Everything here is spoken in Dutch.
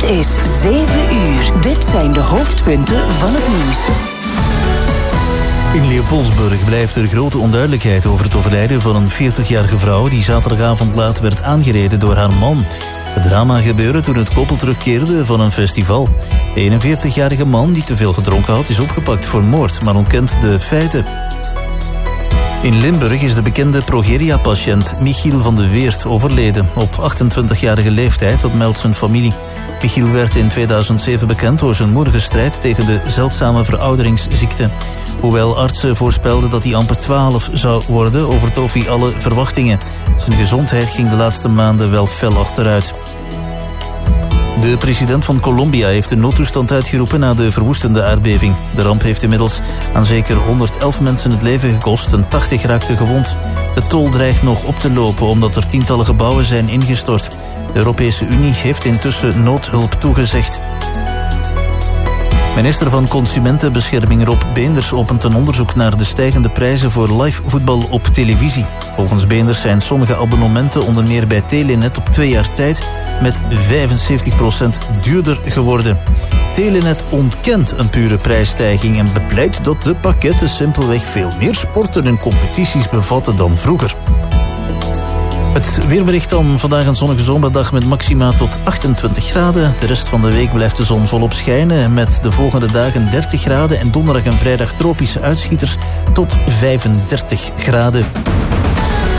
is 7 uur. Dit zijn de hoofdpunten van het nieuws. In Leopoldsburg blijft er grote onduidelijkheid over het overlijden van een 40-jarige vrouw die zaterdagavond laat werd aangereden door haar man. Het drama gebeurde toen het koppel terugkeerde van een festival. De 41-jarige man die te veel gedronken had is opgepakt voor moord, maar ontkent de feiten. In Limburg is de bekende progeria-patiënt Michiel van de Weert overleden. Op 28-jarige leeftijd, dat meldt zijn familie. Michiel werd in 2007 bekend door zijn moedige strijd tegen de zeldzame verouderingsziekte. Hoewel artsen voorspelden dat hij amper 12 zou worden, overtrof hij alle verwachtingen. Zijn gezondheid ging de laatste maanden wel fel achteruit. De president van Colombia heeft een noodtoestand uitgeroepen na de verwoestende aardbeving. De ramp heeft inmiddels aan zeker 111 mensen het leven gekost en 80 raakten gewond. De tol dreigt nog op te lopen omdat er tientallen gebouwen zijn ingestort. De Europese Unie heeft intussen noodhulp toegezegd. Minister van Consumentenbescherming Rob Beenders opent een onderzoek naar de stijgende prijzen voor live voetbal op televisie. Volgens Beenders zijn sommige abonnementen onder meer bij Telenet op 2 jaar tijd met 75% duurder geworden. Telenet ontkent een pure prijsstijging en bepleit dat de pakketten simpelweg veel meer sporten en competities bevatten dan vroeger. Het weerbericht dan vandaag een zonnige zomerdag met maxima tot 28 graden. De rest van de week blijft de zon volop schijnen met de volgende dagen 30 graden en donderdag en vrijdag tropische uitschieters tot 35 graden.